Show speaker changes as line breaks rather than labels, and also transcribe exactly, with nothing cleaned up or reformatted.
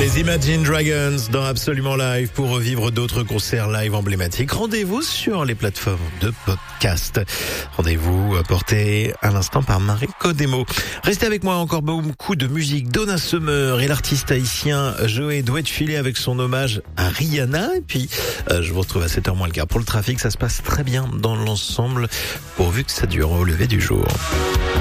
Les Imagine Dragons dans Absolument Live pour revivre d'autres concerts live emblématiques. Rendez-vous sur les plateformes de podcast. Rendez-vous apporté à l'instant par Marie Codemo. Restez avec moi, encore beaucoup de musique. Donna Summer et l'artiste haïtien Joey doit filer avec son hommage à Rihanna. Et puis, euh, je vous retrouve à sept heures moins le quart. Pour le trafic, ça se passe très bien dans l'ensemble, pourvu que ça dure au lever du jour.